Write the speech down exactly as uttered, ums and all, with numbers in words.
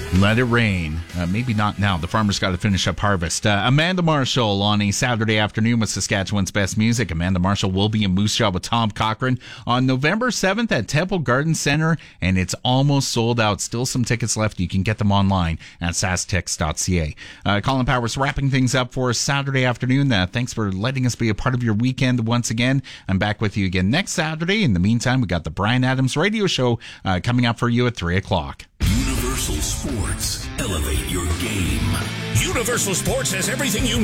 Let it rain. Uh, maybe not now. The farmer's got to finish up harvest. Uh, Amanda Marshall on a Saturday afternoon with Saskatchewan's best music. Amanda Marshall will be in Moose Jaw with Tom Cochran on November seventh at Temple Garden Center, and it's almost sold out. Still some tickets left. You can get them online at sastix dot c a. Uh, Colin Powers wrapping things up for us Saturday afternoon. Uh, thanks for letting us be a part of your weekend once again. I'm back with you again next Saturday. In the meantime, we got the Brian Adams Radio Show uh, coming up for you at three o'clock. Universal Sports. Elevate your game. Universal Sports has everything you